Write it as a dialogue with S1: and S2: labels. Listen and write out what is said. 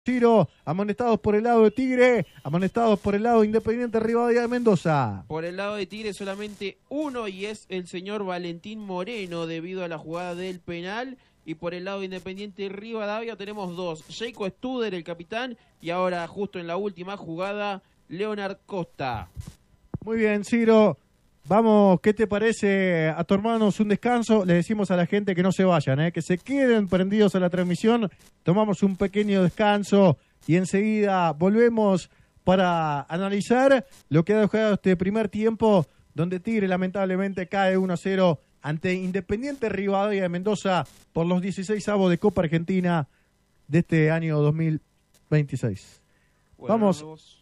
S1: Ciro, amonestados por el lado de Tigre, amonestados por el lado de Independiente Rivadavia de Mendoza.
S2: Por el lado de Tigre solamente uno y es el señor Valentín Moreno debido a la jugada del penal. Y por el lado de Independiente Rivadavia tenemos dos, Jacob Studer, el capitán, y ahora justo en la última jugada, Leonard Costa.
S1: Muy bien, Ciro. Vamos, ¿qué te parece a tomarnos un descanso? Le decimos a la gente que no se vayan, que se queden prendidos a la transmisión. Tomamos un pequeño descanso y enseguida volvemos para analizar lo que ha dejado este primer tiempo, donde Tigre lamentablemente cae 1-0 ante Independiente Rivadavia de Mendoza por los 16avos de Copa Argentina de este año 2026.
S2: Bueno,
S1: Vamos